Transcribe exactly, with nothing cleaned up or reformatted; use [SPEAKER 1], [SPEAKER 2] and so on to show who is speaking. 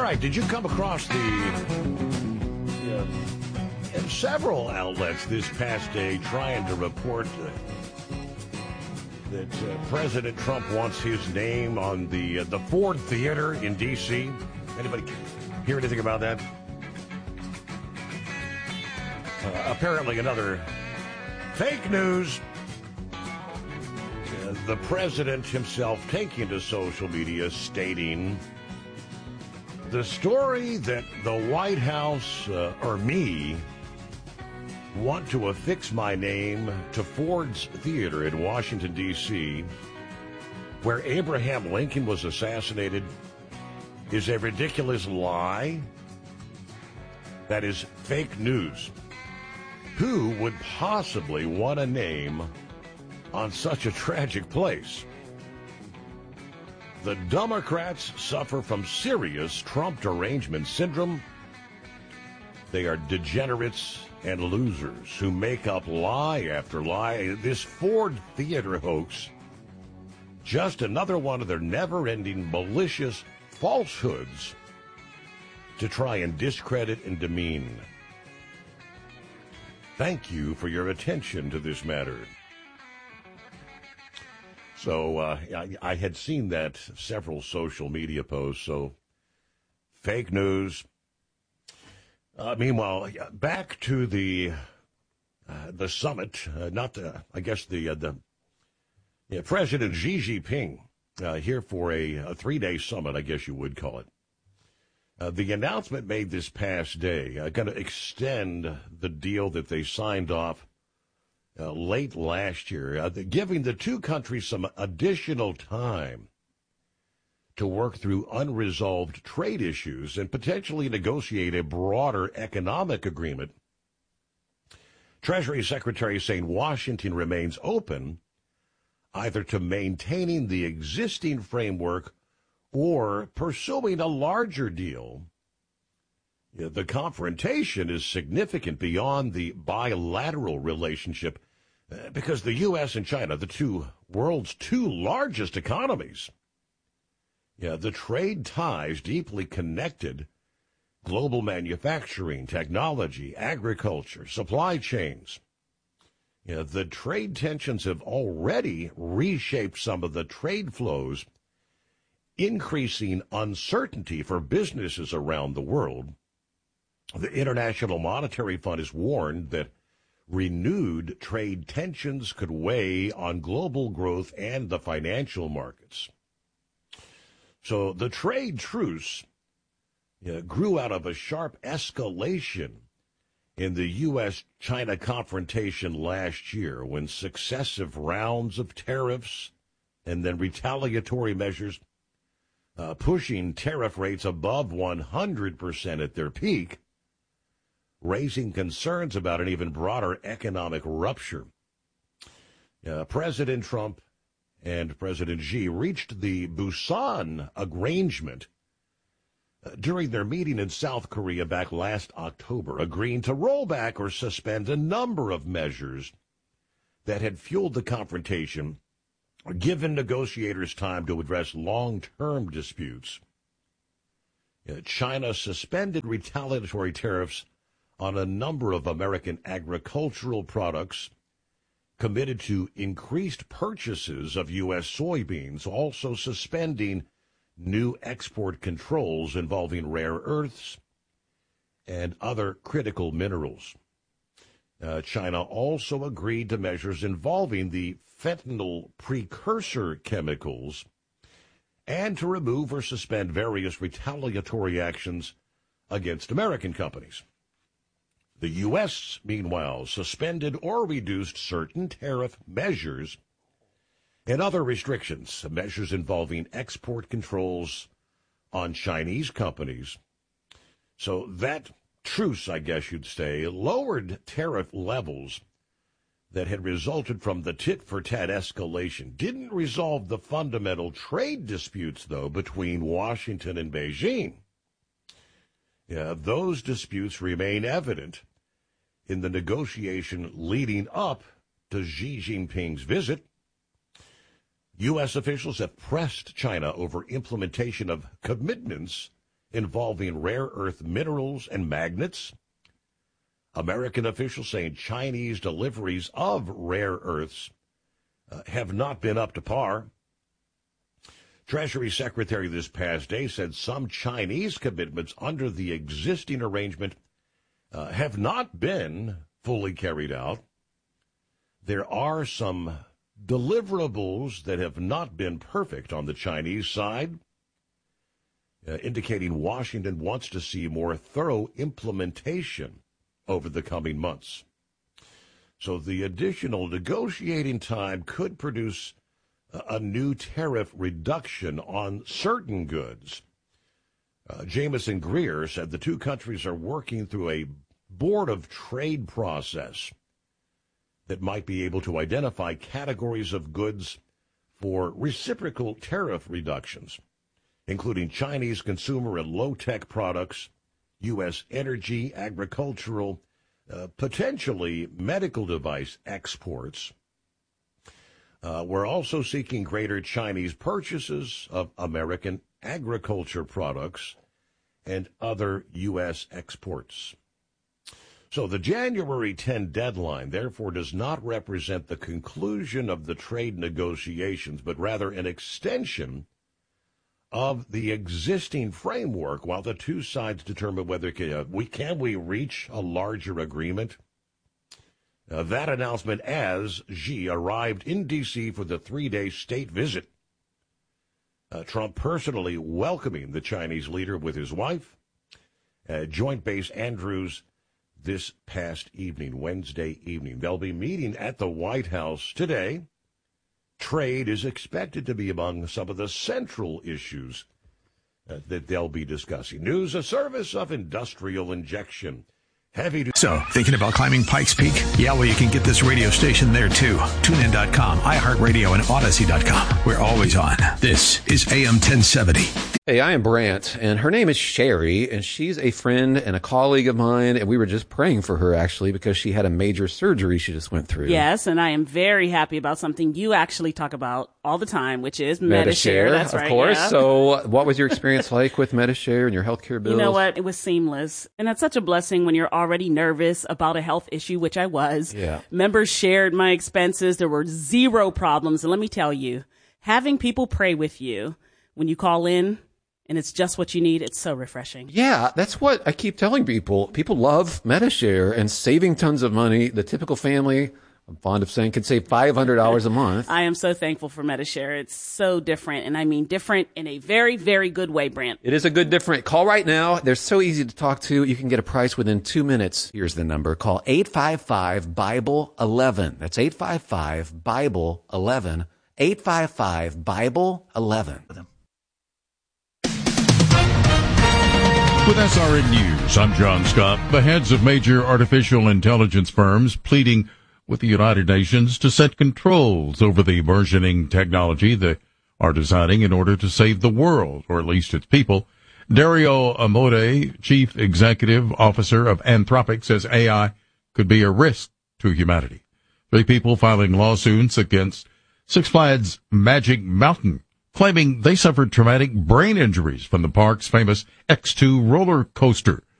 [SPEAKER 1] All right, did you come across the yeah, and several outlets this past day trying to report uh, that uh, President Trump wants his name on the uh, the Ford Theater in D C? Anybody hear anything about that? Uh, apparently another fake news. Uh, the president himself taking to social media stating the story that the White House, uh, or me, want to affix my name to Ford's Theater in Washington, D C, where Abraham Lincoln was assassinated, is a ridiculous lie. That is fake news. Who would possibly want a name on such a tragic place? The Democrats suffer from serious Trump derangement syndrome. They are degenerates and losers who make up lie after lie. This Ford Theater hoax, just another one of their never-ending malicious falsehoods to try and discredit and demean. Thank you for your attention to this matter. So uh, I, I had seen that several social media posts, so fake news. Uh, meanwhile, back to the uh, the summit, uh, not the, I guess the uh, the yeah, President Xi Jinping uh, here for a, a three-day summit, I guess you would call it. Uh, the announcement made this past day uh, going to extend the deal that they signed off uh, late last year, uh, the, giving the two countries some additional time to work through unresolved trade issues and potentially negotiate a broader economic agreement. Treasury Secretary saying Washington remains open either to maintaining the existing framework or pursuing a larger deal. Yeah, the confrontation is significant beyond the bilateral relationship uh, because the U S and China, the two world's two largest economies, yeah, the trade ties deeply connected global manufacturing, technology, agriculture, supply chains. Yeah, the trade tensions have already reshaped some of the trade flows, increasing uncertainty for businesses around the world. The International Monetary Fund has warned that renewed trade tensions could weigh on global growth and the financial markets. So the trade truce you know, grew out of a sharp escalation in the U S China confrontation last year when successive rounds of tariffs and then retaliatory measures Uh, pushing tariff rates above one hundred percent at their peak, raising concerns about an even broader economic rupture. Uh, President Trump and President Xi reached the Busan arrangement uh, during their meeting in South Korea back last October, agreeing to roll back or suspend a number of measures that had fueled the confrontation, given negotiators time to address long-term disputes. China suspended retaliatory tariffs on a number of American agricultural products, committed to increased purchases of U S soybeans, also suspending new export controls involving rare earths and other critical minerals. Uh, China also agreed to measures involving the fentanyl precursor chemicals and to remove or suspend various retaliatory actions against American companies. The U S, meanwhile, suspended or reduced certain tariff measures and other restrictions, measures involving export controls on Chinese companies. So that truce, I guess you'd say, lowered tariff levels that had resulted from the tit-for-tat escalation. Didn't resolve the fundamental trade disputes, though, between Washington and Beijing. Yeah, those disputes remain evident in the negotiation leading up to Xi Jinping's visit. U S officials have pressed China over implementation of commitments involving rare earth minerals and magnets. American officials saying Chinese deliveries of rare earths uh, have not been up to par. Treasury Secretary this past day said some Chinese commitments under the existing arrangement uh, have not been fully carried out. There are some deliverables that have not been perfect on the Chinese side, uh, indicating Washington wants to see more thorough implementation over the coming months. So the additional negotiating time could produce a, a new tariff reduction on certain goods. Uh, Jameson Greer said the two countries are working through a board of trade process that might be able to identify categories of goods for reciprocal tariff reductions, including Chinese consumer and low-tech products, U S energy, agricultural, uh, potentially medical device exports. Uh, we're also seeking greater Chinese purchases of American agriculture products and other U S exports. So the January tenth deadline, therefore, does not represent the conclusion of the trade negotiations, but rather an extension of the existing framework while the two sides determine whether uh, we can we reach a larger agreement. Uh, that announcement as Xi arrived in D C for the three-day state visit. Uh, Trump personally welcoming the Chinese leader with his wife at Joint Base Andrews this past evening, Wednesday evening. They'll be meeting at the White House today. Trade is expected to be among some of the central issues uh, that they'll be discussing. News, a service of Industrial Injection. Heavy to-
[SPEAKER 2] So, thinking about climbing Pikes Peak? Yeah, well, you can get this radio station there, too. TuneIn dot com, iHeartRadio, and Odyssey dot com. We're always on. This is A M ten seventy.
[SPEAKER 3] Hey, I am Brant, and her name is Sherry, and she's a friend and a colleague of mine, and we were just praying for her, actually, because she had a major surgery she just went through.
[SPEAKER 4] Yes, and I am very happy about something you actually talk about all the time, which is Medi-Share. That's right,
[SPEAKER 3] of course.
[SPEAKER 4] Yeah.
[SPEAKER 3] So what was your experience like with Medi-Share and your healthcare bills?
[SPEAKER 4] You know what? It was seamless, and that's such a blessing when you're already nervous about a health issue, which I was.
[SPEAKER 3] Yeah.
[SPEAKER 4] Members shared my expenses. There were zero problems, and let me tell you, having people pray with you when you call in, and it's just what you need, it's so refreshing.
[SPEAKER 3] Yeah, that's what I keep telling people. People love Medi-Share and saving tons of money. The typical family, I'm fond of saying, can save five hundred dollars a month.
[SPEAKER 4] I am so thankful for Medi-Share. It's so different, and I mean different in a very, very good way, Brant.
[SPEAKER 3] It is a good different. Call right now. They're so easy to talk to. You can get a price within two minutes. Here's the number. Call eight five five, Bible eleven. That's eight five five, Bible eleven. eight five five, Bible eleven.
[SPEAKER 5] With S R N News, I'm John Scott. The heads of major artificial intelligence firms pleading with the United Nations to set controls over the burgeoning technology they are designing in order to save the world, or at least its people. Dario Amodei, chief executive officer of Anthropic, says A I could be a risk to humanity. Three people filing lawsuits against Six Flags Magic Mountain, claiming they suffered traumatic brain injuries from the park's famous X two roller coaster.